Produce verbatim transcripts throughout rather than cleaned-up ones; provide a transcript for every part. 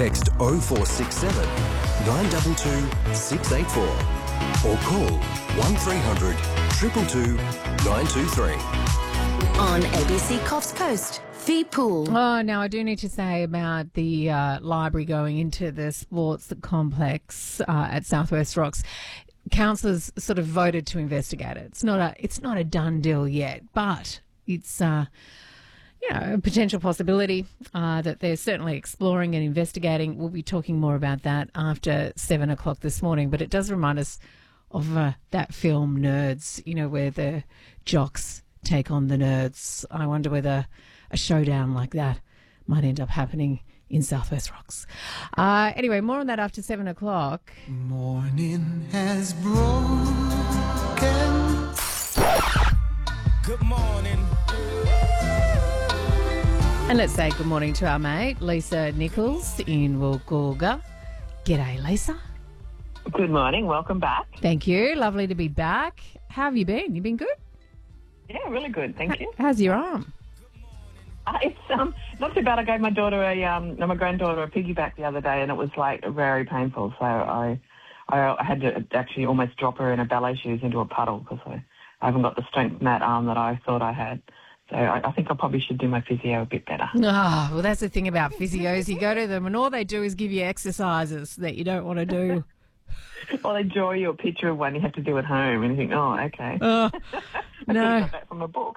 Text oh four six seven, nine two two, six eight four or call one three hundred, two two two, nine two three. On A B C Coffs Coast, Fee Pool. Oh, now I do need to say about the uh, library going into the sports complex uh, at Southwest Rocks. Councillors sort of voted to investigate it. It's not a, it's not a done deal yet, but it's uh, you know, a potential possibility uh, that they're certainly exploring and investigating. We'll be talking more about that after seven o'clock this morning. But it does remind us of uh, that film Nerds, you know, where the jocks take on the nerds. I wonder whether a showdown like that might end up happening in Southwest Rocks. Uh, anyway, more on that after seven o'clock. Morning has broken. Good morning. And let's say good morning to our mate, Lisa Nichols in Woolgoolga. G'day, Lisa. Good morning. Welcome back. Thank you. Lovely to be back. How have you been? You been good? Yeah, really good. Thank you. How's your arm? Uh, it's um not too bad. I gave my daughter a um my granddaughter a piggyback the other day, and it was like very painful. So I I had to actually almost drop her in her ballet shoes into a puddle because I, I haven't got the strength in that arm that I thought I had. So I, I think I probably should do my physio a bit better. Oh, well, that's the thing about physios. You go to them and all they do is give you exercises that you don't want to do. Well, they draw you a picture of one you have to do at home, and you think, oh, okay. Oh, I no. got that from a book.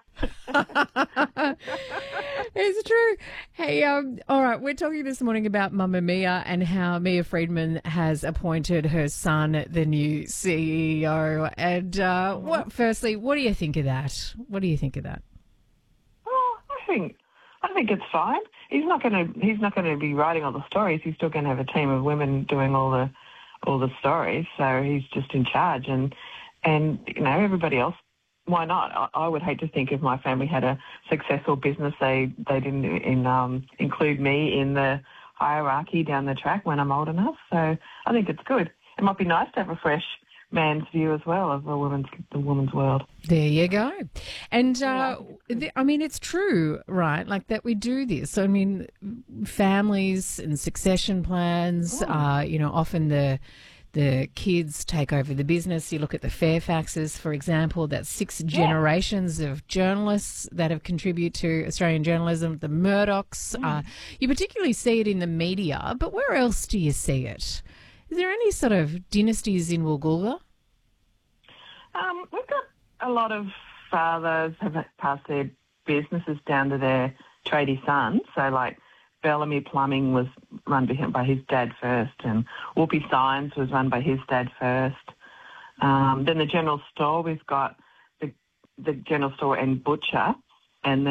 It's true. Hey, um, all right, we're talking this morning about Mamma Mia and how Mia Friedman has appointed her son the new C E O. And uh, what? Firstly, what do you think of that? What do you think of that? Oh, I think I think it's fine. He's not going to he's not going to be writing all the stories. He's still going to have a team of women doing all the all the stories. So he's just in charge, and and you know everybody else. Why not? I, I would hate to think if my family had a successful business, they they didn't in, um, include me in the hierarchy down the track when I'm old enough. So I think it's good. It might be nice to have a fresh man's view as well of the woman's the woman's world. There you go. And, uh, the, I mean, it's true, right, like that we do this. So, I mean, families and succession plans, Oh. uh, you know, often the the kids take over the business. You look at the Fairfaxes, for example, that's six generations of journalists that have contributed to Australian journalism, the Murdochs. Mm. Uh, you particularly see it in the media, but where else do you see it? Is there any sort of dynasties in Woolgoolga? Um, we've got a lot of fathers have passed their businesses down to their tradie sons. So, like, Bellamy Plumbing was run by him by his dad first, and Whoopi Signs was run by his dad first. Um, then the general store, we've got the the general store and butcher, and then